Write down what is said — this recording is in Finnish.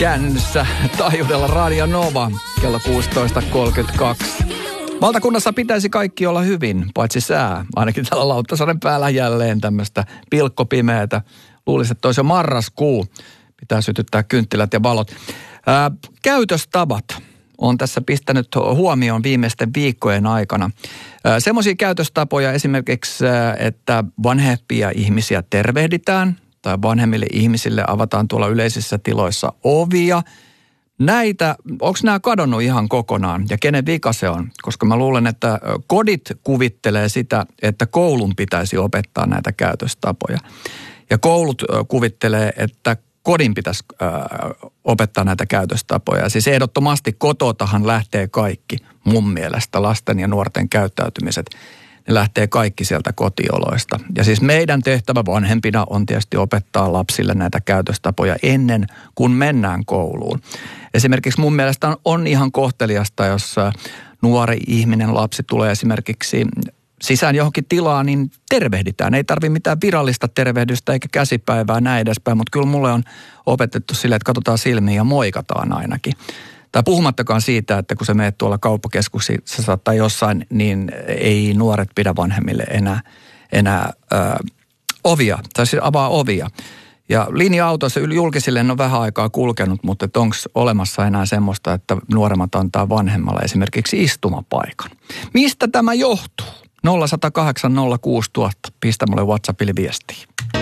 kännyssä taajuudella Radio Nova kello 16.32. Valtakunnassa pitäisi kaikki olla hyvin, paitsi sää. Ainakin täällä Lauttasaaren päällä jälleen tämmöistä pilkkopimeätä. Luulisin, että olisi jo marraskuu. Pitää sytyttää kynttilät ja valot. Käytöstavat on tässä pistänyt huomioon viimeisten viikkojen aikana. Semmoisia käytöstapoja esimerkiksi, että vanhempia ihmisiä tervehditään tai vanhemmille ihmisille avataan tuolla yleisissä tiloissa ovia. Näitä, onko nämä kadonnut ihan kokonaan ja kenen vika se on? Koska mä luulen, että kodit kuvittelee sitä, että koulun pitäisi opettaa näitä käytöstapoja. Ja koulut kuvittelee, että kodin pitäisi opettaa näitä käytöstapoja. Siis ehdottomasti kototahan lähtee kaikki mun mielestä lasten ja nuorten käyttäytymiset. Ne lähtee kaikki sieltä kotioloista. Ja siis meidän tehtävä vanhempina on tietysti opettaa lapsille näitä käytöstapoja ennen kuin mennään kouluun. Esimerkiksi mun mielestä on ihan kohteliasta, jos nuori ihminen, lapsi tulee esimerkiksi sisään johonkin tilaan, niin tervehditään. Ei tarvitse mitään virallista tervehdystä eikä käsipäivää näin edespäin, mutta kyllä mulle on opetettu silleen, että katsotaan silmiin ja moikataan ainakin. Tai puhumattakaan siitä, että kun sä menet tuolla kauppakeskuksissa tai jossain, niin ei nuoret pidä vanhemmille enää ovia, tai siis avaa ovia. Ja linja-autoissa julkisille en ole vähän aikaa kulkenut, mutta onko olemassa enää semmoista, että nuoremmat antaa vanhemmalle esimerkiksi istumapaikan? Mistä tämä johtuu? 0806000, pistä mulle WhatsAppille viestiä.